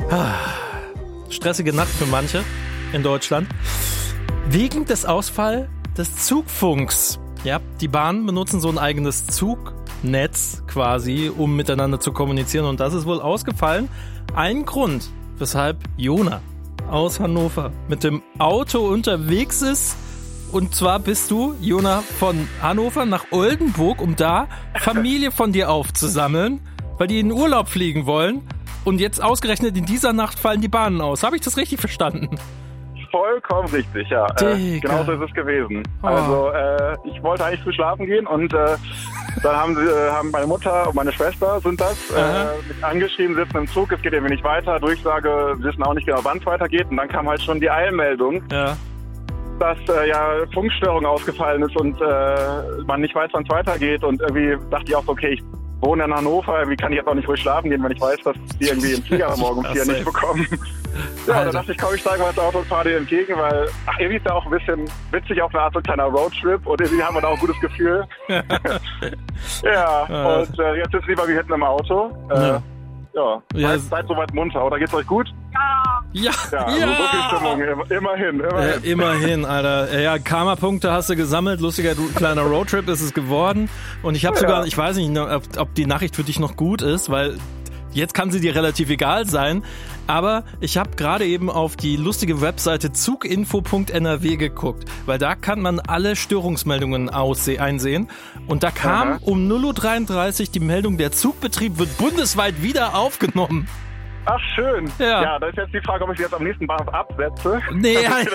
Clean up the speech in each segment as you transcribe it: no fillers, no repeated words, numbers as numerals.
Stressige Nacht für manche in Deutschland. Wegen des Ausfalls des Zugfunks. Ja, die Bahnen benutzen so ein eigenes Zugnetz quasi, um miteinander zu kommunizieren. Und das ist wohl ausgefallen. Ein Grund, weshalb Jona aus Hannover mit dem Auto unterwegs ist. Und zwar bist du, Jona, von Hannover nach Oldenburg, um da Familie von dir aufzusammeln, weil die in den Urlaub fliegen wollen. Und jetzt ausgerechnet in dieser Nacht fallen die Bahnen aus. Habe ich das richtig verstanden? Vollkommen richtig, ja. Genau so ist es gewesen. Oh. Also ich wollte eigentlich früh schlafen gehen und dann haben meine Mutter und meine Schwester sind das mit angeschrieben, sitzen im Zug, es geht irgendwie nicht weiter, Durchsage, wissen auch nicht genau, wann es weitergeht. Und dann kam halt schon die Eilmeldung, dass Funkstörung ausgefallen ist und man nicht weiß, wann es weitergeht. Und irgendwie dachte ich auch so, okay, ich wohne in Hannover, wie kann ich jetzt auch nicht ruhig schlafen gehen, wenn ich weiß, dass die irgendwie im Flieger morgen um 4 nicht bekommen. Ja, dann dachte ich, komm, ich steige mal ins Auto und fahre dir entgegen, weil, irgendwie ist da auch ein bisschen witzig auf eine Art so ein kleiner Roadtrip und irgendwie haben wir da auch ein gutes Gefühl. Und jetzt ist lieber wie hinten im Auto. Seid soweit munter, oder geht's euch gut? Ja. Also so viel Stimmung, immerhin. Immerhin, Alter. Ja, Karma-Punkte hast du gesammelt, lustiger kleiner Roadtrip ist es geworden. Und ich habe sogar, ich weiß nicht, ob die Nachricht für dich noch gut ist, weil jetzt kann sie dir relativ egal sein, aber ich habe gerade eben auf die lustige Webseite zuginfo.nrw geguckt, weil da kann man alle Störungsmeldungen einsehen und da kam um 0:33 Uhr die Meldung, der Zugbetrieb wird bundesweit wieder aufgenommen. Ach, schön. Ja, da ist jetzt die Frage, ob ich jetzt am nächsten Bahnhof absetze. Nee,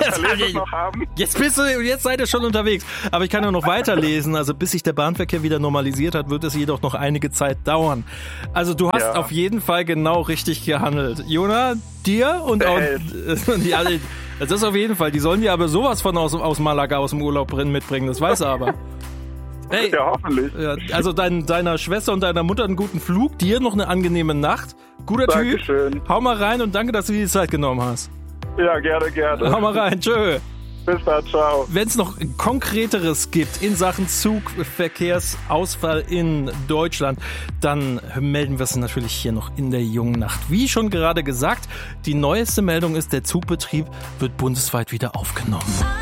jetzt seid ihr schon unterwegs. Aber ich kann ja noch weiterlesen. Also bis sich der Bahnverkehr wieder normalisiert hat, wird es jedoch noch einige Zeit dauern. Also du hast auf jeden Fall genau richtig gehandelt. Jona, dir und auch die alle. Das ist auf jeden Fall. Die sollen dir aber sowas von aus Malaga aus dem Urlaub mitbringen. Das weiß er aber. Hey, ja, hoffentlich. Also deiner Schwester und deiner Mutter einen guten Flug, dir noch eine angenehme Nacht. Guter Dankeschön. Typ. Hau mal rein und danke, dass du dir die Zeit genommen hast. Ja, gerne. Hau mal rein, tschö. Bis dann, ciao. Wenn es noch Konkreteres gibt in Sachen Zugverkehrsausfall in Deutschland, dann melden wir es natürlich hier noch in der jungen Nacht. Wie schon gerade gesagt, die neueste Meldung ist, der Zugbetrieb wird bundesweit wieder aufgenommen.